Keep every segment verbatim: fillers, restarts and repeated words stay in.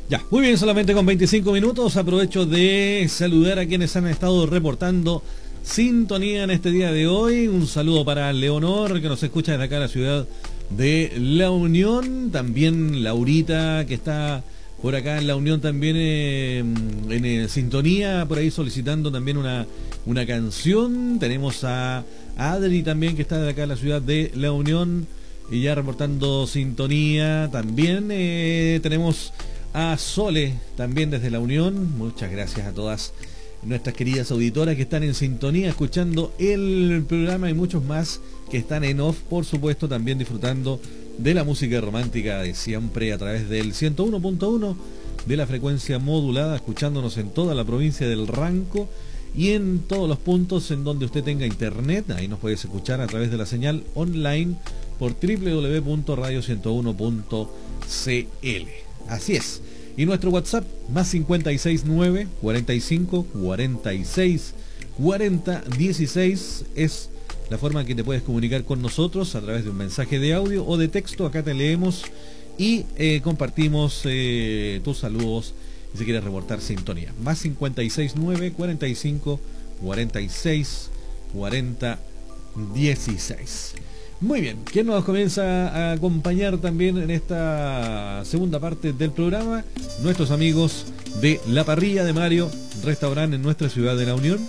Ya, muy bien, solamente con veinticinco minutos. Aprovecho de saludar a quienes han estado reportando sintonía en este día de hoy. Un saludo para Leonor, que nos escucha desde acá, la ciudad de La Unión. También Laurita, que está por acá en La Unión también eh, en eh, sintonía, por ahí solicitando también una, una canción. Tenemos a Adri también, que está de acá en la ciudad de La Unión y ya reportando sintonía. También eh, tenemos a Sole también desde La Unión. Muchas gracias a todas nuestras queridas auditoras que están en sintonía escuchando el programa, y muchos más que están en off, por supuesto, también disfrutando de la música romántica de siempre a través del ciento uno punto uno de la frecuencia modulada, escuchándonos en toda la provincia del Ranco y en todos los puntos en donde usted tenga internet. Ahí nos puedes escuchar a través de la señal online por doble u doble u doble u punto radio ciento uno punto c l. Así es. Y nuestro WhatsApp, más cinco seis nueve, cuarenta y cinco, cuarenta y seis, cuarenta, dieciséis, es la forma en que te puedes comunicar con nosotros a través de un mensaje de audio o de texto. Acá te leemos y eh, compartimos eh, tus saludos y si quieres reportar sintonía. Más cinco seis nueve, cuarenta y cinco, cuarenta y seis, cuarenta, dieciséis. Muy bien, ¿quién nos comienza a acompañar también en esta segunda parte del programa? Nuestros amigos de La Parrilla de Mario, restaurante en nuestra ciudad de La Unión.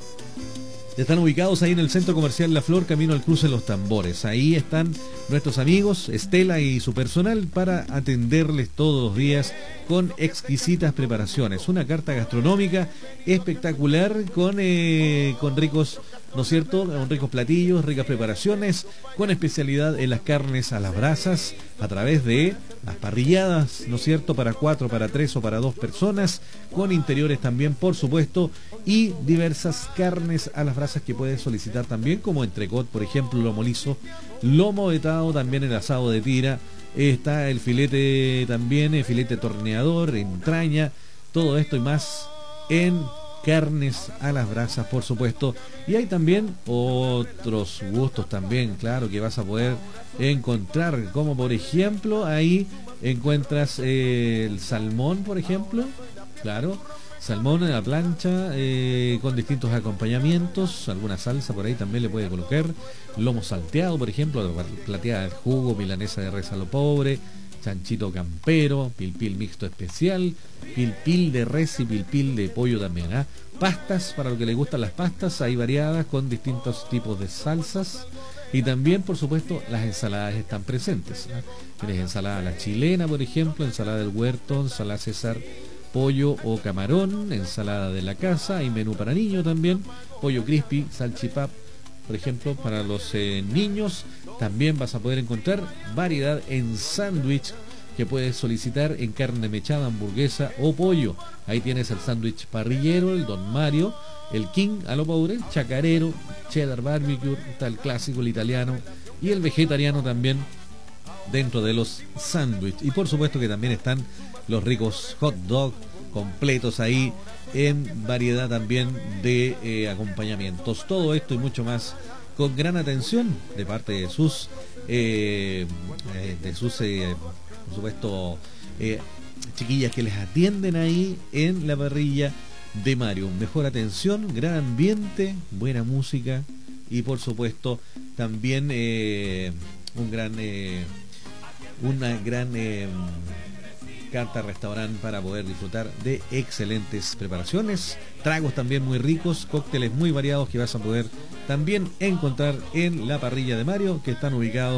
Están ubicados ahí en el Centro Comercial La Flor, camino al cruce Los Tambores. Ahí están nuestros amigos Estela y su personal para atenderles todos los días con exquisitas preparaciones. Una carta gastronómica espectacular con, eh, con ricos, ¿no es cierto?, con ricos platillos, ricas preparaciones, con especialidad en las carnes a las brasas, a través de las parrilladas, ¿no es cierto?, para cuatro, para tres o para dos personas, con interiores también, por supuesto, y diversas carnes a las brasas que puedes solicitar también, como entrecot, por ejemplo, lomo liso, lomo vetado, también el asado de tira, está el filete también, el filete torneador, entraña, todo esto y más en carnes a las brasas, por supuesto. Y hay también otros gustos también, claro, que vas a poder encontrar, como por ejemplo, ahí encuentras eh, el salmón, por ejemplo, claro, salmón en la plancha, eh, con distintos acompañamientos, alguna salsa por ahí también le puede colocar, lomo salteado, por ejemplo, plateada de jugo, milanesa de res a lo pobre, chanchito campero, pilpil mixto especial, pilpil de res y pilpil de pollo también, ¿eh? Pastas, para lo que le gustan las pastas, hay variadas con distintos tipos de salsas, y también, por supuesto, las ensaladas están presentes, ¿eh? Tienes ensalada a la chilena, por ejemplo, ensalada del huerto, ensalada César, pollo o camarón, ensalada de la casa, y menú para niños también, pollo crispy, salchipap, por ejemplo, para los eh, niños. También vas a poder encontrar variedad en sándwich que puedes solicitar en carne mechada, hamburguesa o pollo. Ahí tienes el sándwich parrillero, el Don Mario, el King a lo pobre, chacarero, cheddar barbecue, está el clásico, el italiano, y el vegetariano también dentro de los sándwiches. Y por supuesto que también están los ricos hot dog completos ahí en variedad también de eh, acompañamientos. Todo esto y mucho más con gran atención de parte de sus eh, eh, de sus eh, por supuesto eh, chiquillas que les atienden ahí en La Parrilla de Mario. Mejor atención, gran ambiente, buena música y por supuesto también eh, un gran eh, una gran eh, carta restaurante para poder disfrutar de excelentes preparaciones, tragos también muy ricos, cócteles muy variados que vas a poder también encontrar en La Parrilla de Mario, que están ubicados